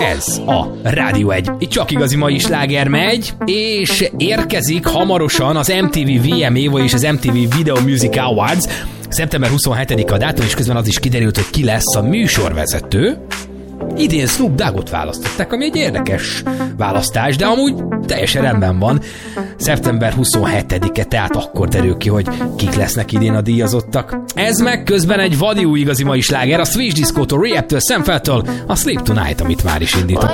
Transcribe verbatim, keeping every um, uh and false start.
Ez a Rádió egy. Itt csak igazi mai sláger megy, és érkezik hamarosan az em té vé vé em á, vagyis az em té vé Video Music Awards. szeptember huszonhetedike a dátum, és közben az is kiderült, hogy ki lesz a műsorvezető. Idén Snoop Doggot választották, ami egy érdekes választás, de amúgy teljesen rendben van. szeptember huszonhetedike, tehát akkor derül ki, hogy kik lesznek idén a díjazottak. Ez meg közben egy vadi új igazi mai sláger, a Switch Disco-tól, Rehab-től, Sam Feltől, a Sleep Tonight, amit már is indított.